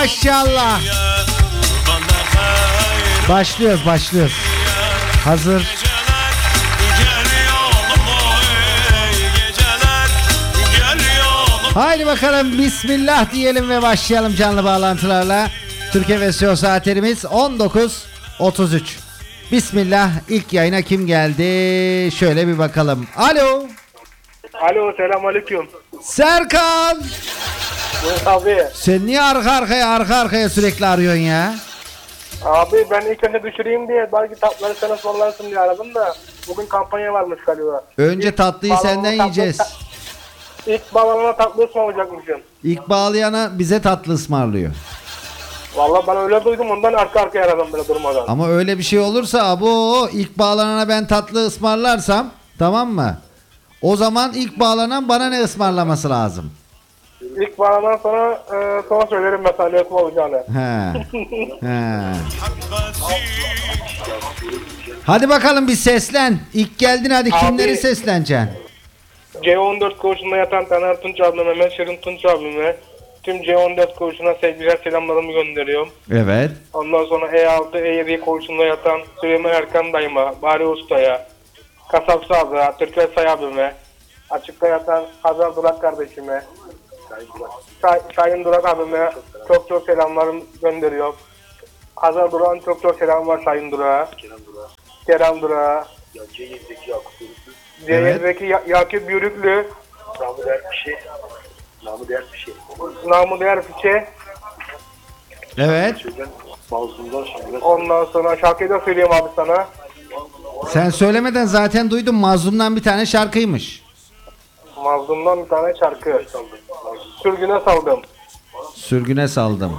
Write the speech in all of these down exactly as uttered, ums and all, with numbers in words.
maşallah. Başlıyoruz başlıyoruz. Hazır. Haydi bakalım bismillah diyelim ve başlayalım canlı bağlantılarla. Türkiye ve S E O saatlerimiz on dokuz otuz üç. Bismillah, ilk yayına kim geldi? Şöyle bir bakalım. Alo. Alo, selamünaleyküm. Serkan. Evet abi. Sen niye arka arkaya arka arkaya sürekli arıyorsun ya? Abi ben ilk önce düşüreyim diye belki tatları sana sorularsın diye aradım da bugün kampanya varmış galiba. Önce İlk tatlıyı bağlanana senden tatlı- yiyeceğiz. İlk bağlanana tatlı ısmarlayacakmışım. İlk bağlayana bize tatlı ısmarlıyor. Vallahi ben öyle duydum, ondan arka arkaya aradım böyle durmadan. Ama öyle bir şey olursa abo, ilk bağlanana ben tatlı ısmarlarsam, tamam mı? O zaman ilk bağlanan bana ne ısmarlaması lazım? İlk bağlanan sonra e, sonra söylerim mesela ne olacağını. He. He. Hadi bakalım bir seslen. İlk geldin, hadi Abi- kimleri sesleneceksin? C on dört koğuşunda yatan Taner Tunç abime, Mehmet Şirin Tunç abime, tüm C on dört koğuşuna sevgiler selamlarımı gönderiyorum. Evet. Ondan sonra E altı E yedi koğuşunda yatan Süleyman Erkan dayıma, Bari Usta'ya, Kasap Saz'a, Türker Say abime, açıkta yatan Hazar Durak kardeşime, Şay, Şahin Durak abime çok çok selamlarımı gönderiyorum. Hazar Durak'ın çok çok selam var Şahin Durak'a. Kerem Durak'a. Ceyiz'deki ya- Yakup Yürüklü. Namı değer bir şey. Namı değer bir şey. Namı Değer Fiçe. Evet. Şeyden mazlumdan şimdi. Ondan sonra şarkıyı da söyleyeyim abi sana. Sen söylemeden zaten duydum, Mazlum'dan bir tane şarkıymış. Mazlum'dan bir tane şarkı. Sürgüne saldım. Sürgüne saldım.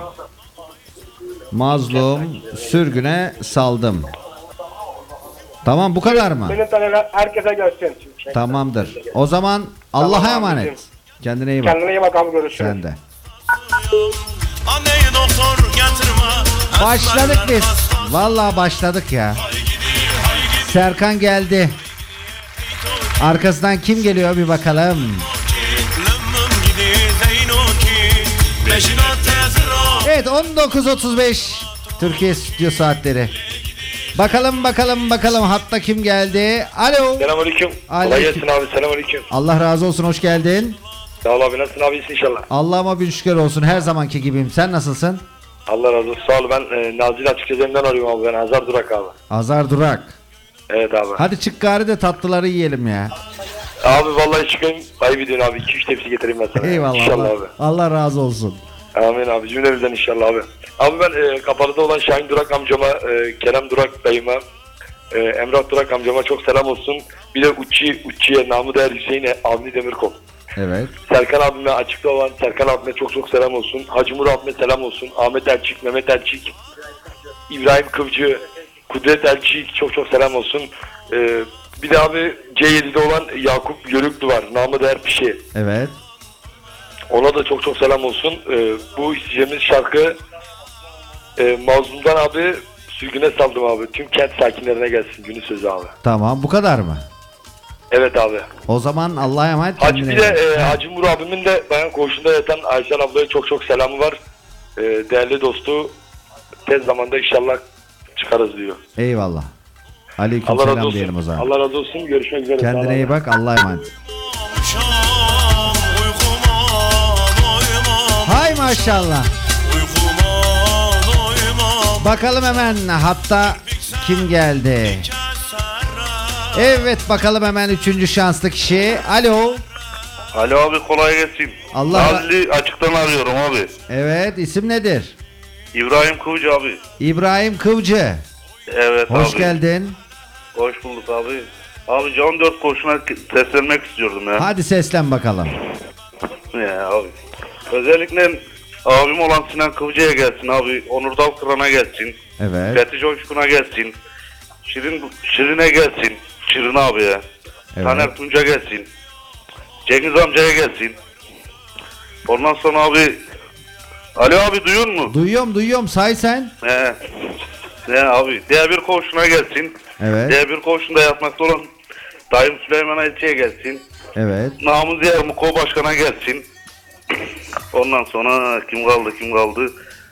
Mazlum, sürgüne saldım. Tamam, bu kadar mı? Senin taneler herkese gelsin. Tamamdır. O zaman Allah'a Tamam emanet. abicim. Kendine iyi bak. Kendine iyi bak abi, görüşürüz. Sen de. Anneyi doktor getirme. Başladık biz. Vallahi başladık ya. Serkan geldi. Arkasından kim geliyor bir bakalım. Evet, on dokuz otuz beş Türkiye Stüdyo saatleri. Bakalım bakalım bakalım hatta kim geldi? Alo. Selamünaleyküm. Kolay Aleyküm. gelsin abi. Selamünaleyküm. Allah razı olsun, hoş geldin. Sağ ol abi. Nasılsın abi? İyisin inşallah. Allah'ıma bin şükür olsun, her zamanki gibiyim. Sen nasılsın? Allah razı olsun. Sağ ol. Ben e, Nazilli Açık Cezaevinden arıyorum abi. Ben Hazar Durak abi. Azar Durak. Evet abi. Hadi çık gari de tatlıları yiyelim ya. Abi vallahi çıkayım. Ayıp ediyorsun abi. iki üç tepsi getireyim ben sana. Eyvallah. İnşallah Allah, abi. Allah razı olsun. Amin abi. Cümlemizden inşallah abi. Abi ben e, Kapalı'da olan Şahin Durak amcama, e, Kerem Durak dayıma, e, Emrah Durak amcama çok selam olsun. Bir de Uçi, Uçi'ye, namı değer Hüseyin'e, Avni Demirkol. Evet. Serkan abime, açıkta olan Serkan abime çok çok selam olsun. Hacı Murat abime selam olsun. Ahmet Elçik, Mehmet Elçik, İbrahim Kıvcı, Kudret Elçik çok çok selam olsun. Ee, bir de abi C yedi'de olan Yakup Yörüklü var. Namı değer bir şey. Evet. Ona da çok çok selam olsun. Ee, bu isteyeceğimiz şarkı e, Mazlum'dan abi sürgüne saldım abi. Tüm kent sakinlerine gelsin günün sözü abi. Tamam, bu kadar mı? Evet abi. O zaman Allah'a emanet. Hacı kendine bir de iyi bak. e, Hacı Mur abimin de bayan koğuşunda yatan Ayşen ablaya çok çok selamı var. E, değerli dostu tez zamanda inşallah çıkarız diyor. Eyvallah. Aleyküm Allah razı selam olsun. diyelim o zaman. Allah razı olsun. Görüşmek üzere. Sağ Kendine olun. iyi bak. Allah'a emanet. Hay maşallah. Bakalım hemen hatta kim geldi? Evet, bakalım hemen üçüncü şanslı kişi. Alo. Alo abi, kolay gelsin. Allah- Nazilli Açık'tan arıyorum abi. Evet, isim nedir? İbrahim Kıvcı abi. İbrahim Kıvcı. Evet Hoş abi. geldin. Hoş bulduk abi. Abi C on dört koşuna seslenmek istiyordum ya. Hadi seslen bakalım. Ya abi. Özellikle abim olan Sinan Kıvcı'ya gelsin abi. Onur Dalkıran'a gelsin. Evet. Fethi Coşkun'a gelsin. Şirin Şirin'e gelsin. Şirin abiye. Evet. Taner Tunç'a gelsin. Cengiz amcaya gelsin. Ondan sonra abi, Ali abi duyuyor musun? Duyuyorum duyuyorum, say sen. He. He abi. D bir koğuşuna gelsin. Evet. D bir koğuşunda yatmakta olan Dayım Süleyman Elçi'ye gelsin. Evet. Namız Yer Muko Başkan'a gelsin. Ondan sonra kim kaldı kim kaldı?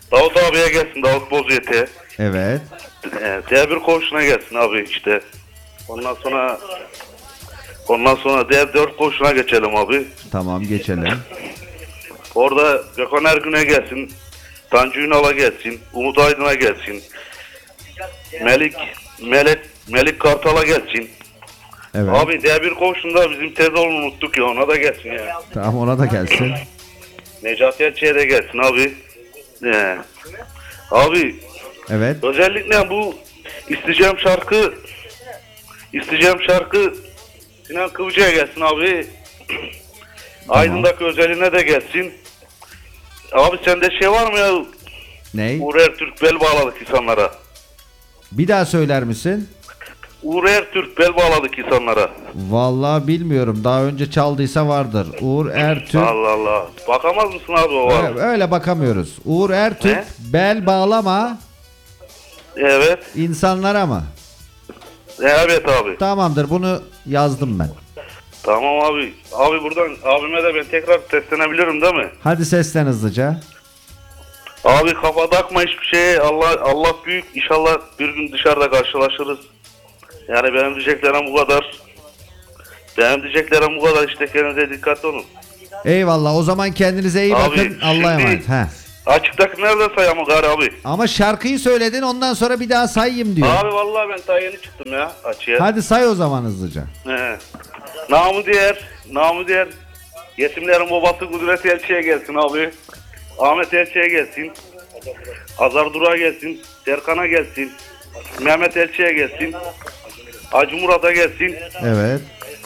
Davut abiye gelsin, Davut Bozuyet'e. Evet. Ee, diğer bir komşuna gelsin abi işte. Ondan sonra ondan sonra diğer dört komşuna geçelim abi. Tamam geçelim. Orada Gökhan Ergün'e gelsin. Tanju Ünal'a gelsin. Umut Aydın'a gelsin. Melik Melik Melik Kartal'a gelsin. Evet. Abi diğer bir komşunda bizim teyze oğlunu unuttuk ya, ona da gelsin ya. Tamam ona da gelsin. Necati Erçe'ye de gelsin abi. Ee, abi Evet. özellikle bu isteyeceğim şarkı isteyeceğim şarkı Sinan Kıvcı'ya gelsin abi. Aydın'daki özeline de gelsin. Abi sende şey var mı ya? Ney? Uğur Ertürk bel bağladık insanlara. Bir daha söyler misin? Uğur Ertürk bel bağladık insanlara. Vallahi bilmiyorum. Daha önce çaldıysa vardır. Uğur Ertürk. Allah Allah. Bakamaz mısın abi o var? Öyle, öyle bakamıyoruz. Uğur Ertürk Ne? bel bağlama Evet. insanlara mı? Evet abi. Tamamdır bunu yazdım ben. Tamam abi. Abi buradan abime de ben tekrar seslenebilirim değil mi? Hadi seslen hızlıca. Abi kafa takma hiçbir şeye. Allah Allah büyük. İnşallah bir gün dışarıda karşılaşırız. Yani benim diyeceklerim bu kadar. Benim diyeceklerim bu kadar. İşte kendinize dikkatli olun. Eyvallah o zaman kendinize iyi Abi, bakın. Allah'a şimdi- emanet. He. Açıktaki nerede sayamı gari abi? Ama şarkıyı söyledin ondan sonra bir daha sayayım diyor. Abi vallahi ben daha yeni çıktım ya açıya. Hadi say o zaman hızlıca. He. Namı diğer, namı diğer. Yetimlerin babası Kudret Elçi'ye gelsin abi. Ahmet Elçi'ye gelsin. Azar Durak'a gelsin. Serkan'a gelsin. Mehmet Elçi'ye gelsin. Hacı Murat'a gelsin. Evet.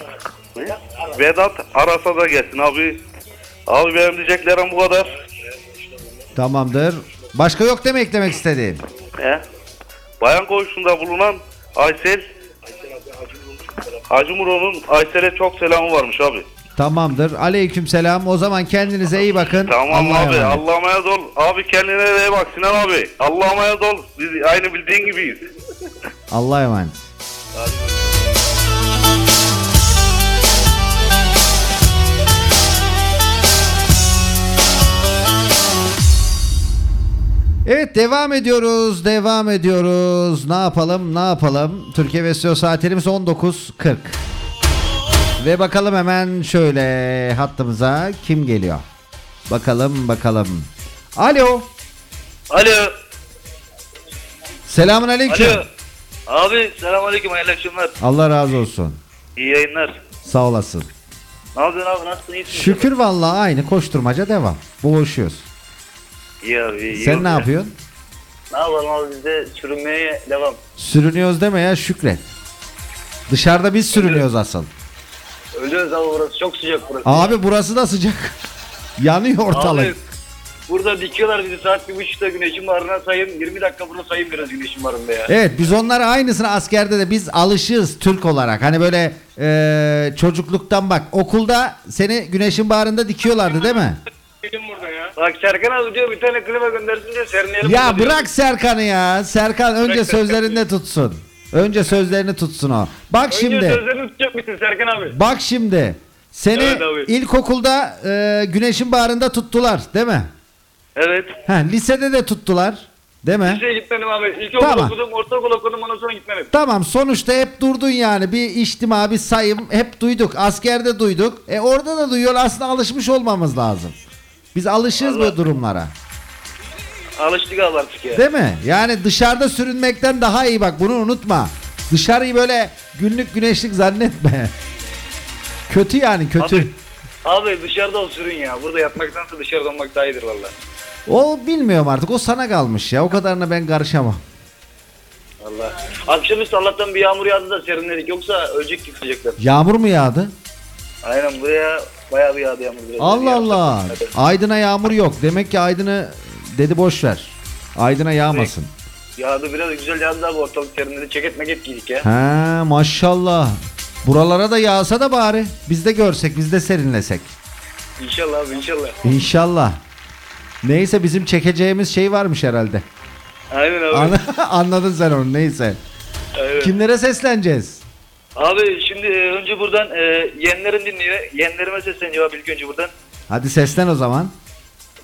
Vedat Aras'a da gelsin abi. Abi benim diyeceklerim bu kadar. Tamamdır. Başka yok değil mi eklemek istediğin? He. Bayan koğuşunda bulunan Aysel Hacı Murat'ın Aysel'e çok selamı varmış abi. Tamamdır. Aleykümselam. O zaman kendinize iyi bakın. Tamam Allah'a abi. emanet. Allah'a emanet ol. Abi kendine de iyi bak Sinan abi. Allah'a emanet ol. Biz aynı bildiğin gibiyiz. Allah'a emanet. Evet devam ediyoruz, devam ediyoruz. Ne yapalım, ne yapalım? Türkiye ve S E O saatlerimiz on dokuz kırk. Ve bakalım hemen şöyle hattımıza kim geliyor? Bakalım, bakalım. Alo. Alo. Selamun aleyküm. Alo. Abi selamünaleyküm, hayırlı akşamlar. Allah razı olsun. İyi yayınlar. Sağ olasın. Ne yapıyorsun abi, nasılsın, iyisin? Şükür vallahi aynı koşturmaca devam. Boğuşuyoruz. İyi abi, iyi. Sen yok ne ya. yapıyorsun? Ne yapalım abi, biz de sürünmeye devam. Sürünüyoruz deme ya şükret. Dışarıda biz sürünüyoruz asıl. Ölüyoruz abi, burası çok sıcak burası. Abi burası da sıcak. Yanıyor ortalık. Abi burada dikiyorlar bizi, saat bir buçukta güneşin varına sayın. yirmi dakika burada sayın biraz güneşin varında ya. Evet biz onlara aynısını askerde de biz alışığız Türk olarak. Hani böyle e, çocukluktan bak okulda seni güneşin bağrında dikiyorlardı değil mi? Bak Serkan abi diyor bir tane klima göndersin diyor, serinleyelim. Ya burada diyor. bırak Serkan'ı ya. Serkan önce Bırak Serkan'ı. sözlerinde tutsun. Önce sözlerini tutsun o. Bak Önce şimdi. sözlerini tutacak mısın Serkan abi? Bak şimdi. Seni Evet abi. ilkokulda e, güneşin bağrında tuttular değil mi? Evet. Ha, lisede de tuttular. Değil mi? Liseye gitmedim abi. İlkokul Tamam. okudum, ortaokul okudum, ondan sonra gitmedim. Tamam sonuçta hep durdun yani bir içtima bir sayım hep duyduk askerde duyduk e orada da duyuyor aslında alışmış olmamız lazım biz alışığız Allah. bu durumlara Alıştık abi artık ya. değil mi yani dışarıda sürünmekten daha iyi bak bunu unutma dışarıyı böyle günlük güneşlik zannetme kötü yani kötü Abi, abi dışarıda ol sürün ya. Burada yatmaktansa dışarıda olmak daha iyidir valla. o bilmiyorum artık o sana kalmış ya o kadarına ben karışamam Valla. Akşamüstü Allah'tan bir yağmur yağdı da serinledik. Yoksa ölecektik sıcaktan. yağmur mu yağdı Aynen buraya bayağı bir yağdı yağmur. Biraz Allah Yağmur Allah yaptı. Aydın'a yağmur yok demek ki Aydın'ı dedi boş ver Aydın'a yağmasın. Yağdı biraz güzel yağdı abi, ortalık serinledi. Ceket meket giydik ya. Ha maşallah. Buralara da yağsa da bari biz de görsek biz de serinlesek. İnşallah abi, inşallah. İnşallah. Neyse bizim çekeceğimiz şey varmış herhalde. Aynen abi. An- Anladın sen onu neyse. Aynen. Kimlere sesleneceğiz? Abi şimdi e, önce buradan e, yeğenlerim dinliyor. Yeğenlerime sesleniyor abi ilk önce buradan. Hadi seslen o zaman.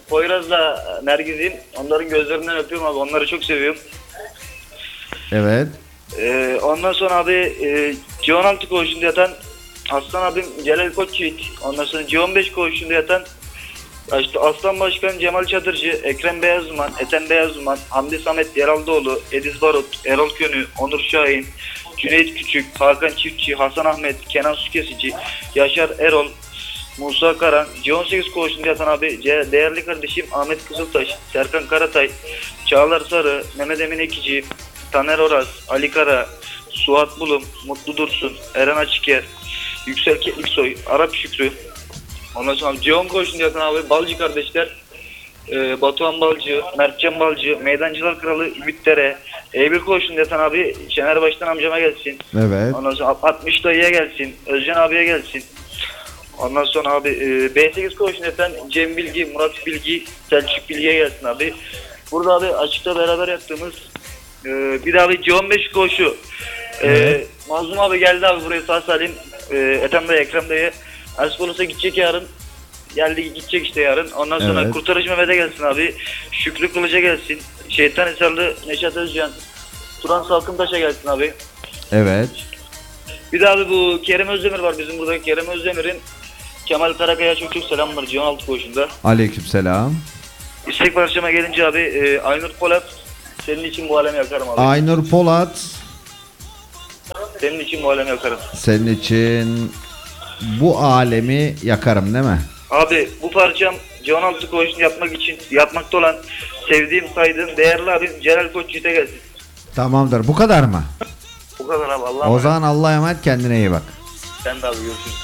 Poyraz'la Nergiz'in. Onların gözlerinden öpüyorum abi. Onları çok seviyorum. Evet. Ee, ondan sonra abi e, C on altı koğuşunda yatan Aslan abim Celal Koçyiğit. Ondan sonra C on beş koğuşunda yatan işte Aslan Başkan Cemal Çadırcı, Ekrem Beyazman, Ethem Beyazman, Hamdi Samet Yeraldıoğlu, Ediz Barut, Erol Könü, Onur Şahin, Cüneyt Küçük, Hakan Çiftçi, Hasan Ahmet, Kenan Sükesici, Yaşar Erol, Musa Karan, C on sekiz koğuşunda yatan abi C- değerli kardeşim Ahmet Kızıltaş, Serkan Karatay, Çağlar Sarı, Mehmet Emin Ekici, Taner Oraz, Ali Kara, Suat Bulum, Mutlu Dursun, Eren Açıker, Yüksel Kekliksoy, Arap Şükrü. Ondan sonra C on koğuşunda yatan abi Balcı kardeşler, e, Batuhan Balcı, Mertcan Balcı, Meydancılar Kralı Ümit Dere, E bir koğuşunda yatan abi Şener Baştan amcama gelsin. Evet. Ondan sonra altmış dayıya gelsin, Özcan abiye gelsin. Ondan sonra abi e, B sekiz koğuşunda yatan Cem Bilgi, Murat Bilgi, Selçuk Bilgi'ye gelsin abi. Burada abi açıkta beraber yaptığımız e, bir daha abi C on beş koğuşu. E, Evet. Mazlum abi geldi abi buraya sağ salim. E, Ethem dayı, Ekrem dayı. Ersporlus'a gidecek yarın. Geldi gidecek işte yarın. Ondan sonra Evet. Kurtarıcı Mehmet'e gelsin abi. Şükrü Kılıç'a gelsin. Şeytan Eserli Neşet Özcan. Turan Salkıntaş'a gelsin abi. Evet. Bir daha abi bu Kerem Özdemir var bizim burada. Kerem Özdemir'in Kemal Karakaya çok çok selam var C on altı koğuşunda. Aleykümselam. İstek parçama gelince abi e, Aynur Polat. Senin için bu alemi yakarım abi. Aynur Polat, Senin için bu alemi yakarım. senin için bu alemi yakarım değil mi? Abi bu parçam C on altı koğuşunu yapmak için yapmakta olan sevdiğim, saydığım, değerli abim Celal Koçyiğit'e gelsin. Tamamdır. Bu kadar mı? Bu kadar abi Allah'a O emanet. zaman Allah'a emanet, kendine iyi bak. Sen de abi görüşürüz.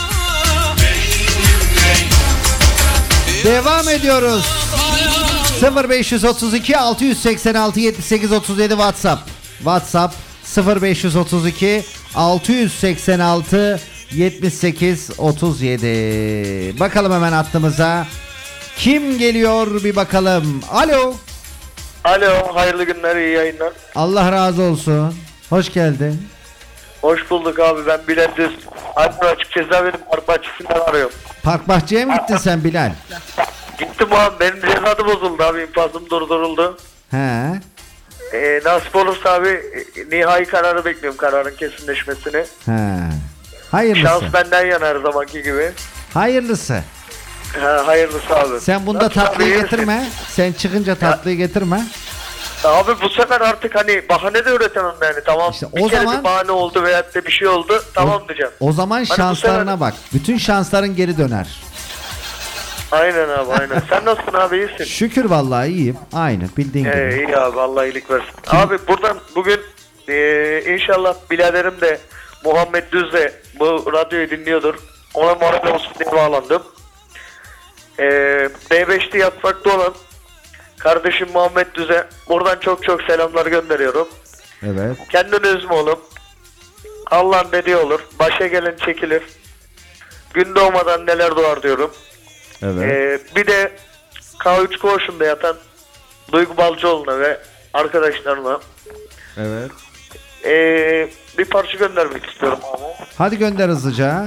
Devam ediyoruz. sıfır beş otuz iki altı seksen altı yetmiş sekiz otuz yedi WhatsApp. WhatsApp sıfır beş otuz iki altı seksen altı yetmiş sekiz otuz yedi. Bakalım hemen hattımıza. Kim geliyor bir bakalım. Alo. Alo, hayırlı günler, iyi yayınlar. Allah razı olsun. Hoş geldin. Hoş bulduk abi, ben Bilal Düz. Aydın Açık Cezaevinin Park Bahçesi'nden arıyorum. Park Bahçe'ye mi gittin sen Bilal? Gittim abi, benim cezadı bozuldu abi, infazım durduruldu. He. Ee, nasip olursa abi, e, nihai kararı bekliyorum, kararın kesinleşmesini. He. Hayırlısı. Şans benden yana her zamanki gibi. Hayırlısı. Ha, hayırlısı abi. Sen bunda Nasıl abi, tatlıyı iyi getirme. misin? Sen çıkınca tatlıyı getirme. Abi bu sefer artık hani bahane de üretemem yani, tamam. İşte bir o kere zaman- bir bahane oldu veyahut da bir şey oldu, tamam O, diyeceğim. o zaman Hani bu şanslarına sefer- bak. Bütün şansların geri döner. Aynen abi, aynen. Sen nasılsın abi, iyisin? Şükür vallahi iyiyim. Aynı bildiğin gibi. Ee, iyi abi, Allah iyilik versin. Abi buradan bugün e, inşallah biraderim de Muhammed Düz de bu radyoyu dinliyordur. Ona moral olsun diye bağlandım. E, B beşte yatmakta olan kardeşim Muhammed Düz'e buradan çok çok selamlar gönderiyorum. Evet. Kendini üzme oğlum. Allah'ın dediği olur. Başa gelen çekilir. Gün doğmadan neler doğar diyorum. Evet. Ee, bir de K üç koğuşunda yatan Duygu Balcıoğlu'na ve arkadaşlarına Evet. ee, bir parça göndermek istiyorum. Hadi gönder hızlıca.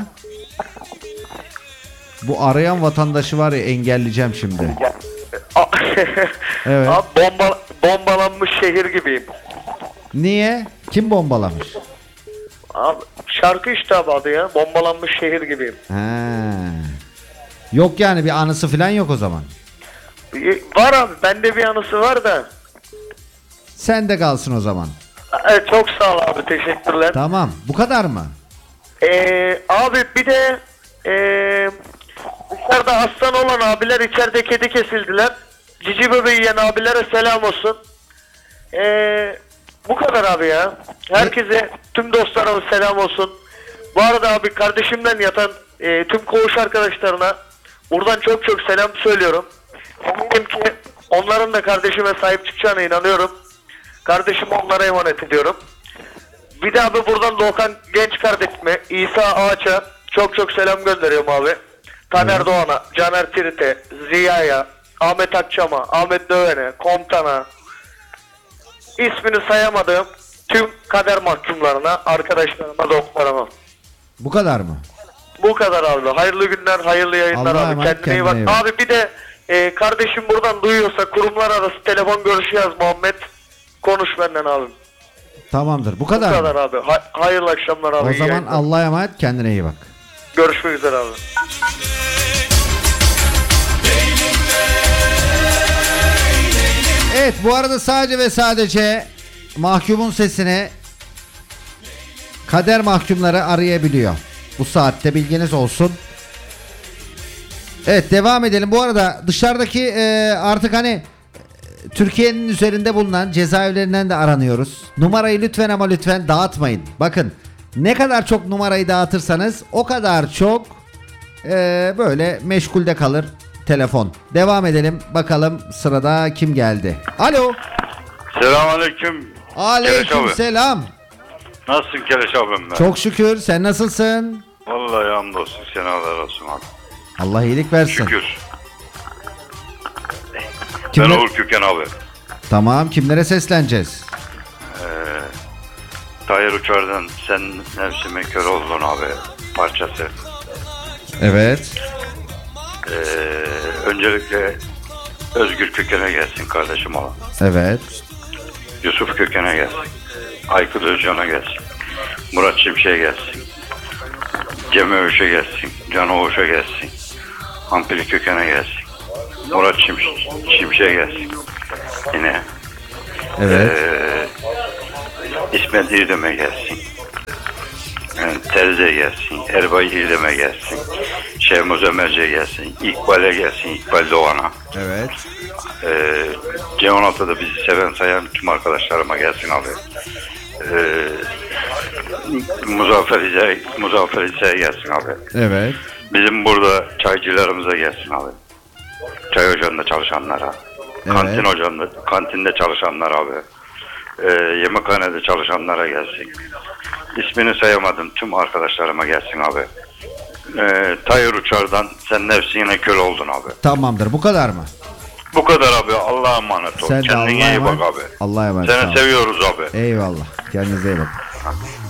Bu arayan vatandaşı var ya, engelleyeceğim şimdi. Evet. Abi bomba, bombalanmış şehir gibiyim. Niye? Kim bombalamış? Abi, şarkı işte abi adı ya. Bombalanmış şehir gibiyim. He. Yok yani, bir anısı falan yok o zaman. Ee, Var abi, bende bir anısı var da. Sen de kalsın o zaman. Evet, çok sağ ol abi, teşekkürler. Tamam. Bu kadar mı? Ee, abi bir de ee, dışarıda aslan olan abiler içeride kedi kesildiler. Cici bebeği yiyen abilere selam olsun. Ee, bu kadar abi ya. Herkese, tüm dostlarıma selam olsun. Bu arada abi kardeşimden yatan ee, tüm koğuş arkadaşlarına buradan çok çok selam söylüyorum. Eminim ki onların da kardeşime sahip çıkacağına inanıyorum. Kardeşimi onlara emanet ediyorum. Bir de abi buradan Doğukan genç kardeşime, İsa Ağaç'a çok çok selam gönderiyorum abi. Taner Doğan'a, Caner Tirit'e, Ziya'ya, Ahmet Akçam'a, Ahmet Döven'e, Komutan'a, ismini sayamadığım tüm kader mahkumlarına, arkadaşlarıma, dostlarıma. Bu kadar mı? Bu kadar abi. Hayırlı günler, hayırlı yayınlar Allah'a abi. emanet, Kendine iyi bak. kendine iyi bak. Abi bir de Ee, kardeşim buradan duyuyorsa kurumlar arası telefon görüşü yaz Muhammed. Konuş benden abim. Tamamdır. Bu Bu kadar. kadar mı? abi. Ha- hayırlı akşamlar abi. O iyi zaman yayınlar. Allah'a emanet, kendine iyi bak. Görüşmek üzere abi. Evet, bu arada sadece ve sadece mahkumun sesini kader mahkumları arayabiliyor. Bu saatte bilginiz olsun. Evet, devam edelim. Bu arada dışarıdaki e, artık hani e, Türkiye'nin üzerinde bulunan cezaevlerinden de aranıyoruz. Numarayı lütfen ama lütfen dağıtmayın. Bakın, ne kadar çok numarayı dağıtırsanız o kadar çok e, böyle meşgulde kalır telefon. Devam edelim. Bakalım sırada kim geldi? Alo. Selamünaleyküm. Aleyküm selam. Nasılsın Keleş abim ben? Çok şükür. Sen nasılsın? Vallahi hamdolsun. Senalar olsun abi. Allah iyilik versin. Şükür. Kimler- Ben Uğur Köken abi. Tamam. Kimlere sesleneceğiz? Tahir Uçar'dan Sen Nefsime Kör Oldun abi parçası. Evet. Ee, öncelikle Özgür Köken'e gelsin kardeşim olan. Evet. Yusuf Köken'e gelsin. Aykut Özcan'a gelsin. Murat Şimşek'e gelsin. Cem Övüş'e gelsin. Can Oğuş'a gelsin. Ampili Köken'e gelsin. Murat Şim Şimşek'e gelsin. Yine Evet. Ee, İsmet İrdem'e gelsin. Yani Terzi'ye gelsin. Erbay İrdem'e gelsin. Şehmuz Ömerci'ye gelsin. İkbal'e gelsin. İkbal Doğan'a. Evet. Ee, C on altıda bizi seven sayan tüm arkadaşlarıma gelsin abi. Ee, Muzaffer İze, Muzaffer İze'ye gelsin abi. Evet. Bizim burada çaycılarımıza gelsin abi. Çay ocağında çalışanlara. Evet. Kantin ocağında, kantinde çalışanlar abi. Ee, yemekhanede çalışanlara gelsin. İsmini sayamadım tüm arkadaşlarıma gelsin abi. Ee, Tahir Uçar'dan Sen Nefsine Kör Oldun abi. Tamamdır. Bu kadar mı? Bu kadar abi. Allah'a emanet ol. Sen de Kendine Allah'a iyi bak emanet. abi. Allah'a emanet. Seni Tamam. seviyoruz abi. Eyvallah. Kendinize iyi bakın.